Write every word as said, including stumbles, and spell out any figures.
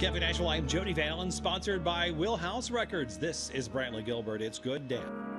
Kevin Ashwell, I'm Jody Valen, sponsored by Wheelhouse Records. This is Brantley Gilbert. It's Good Dan.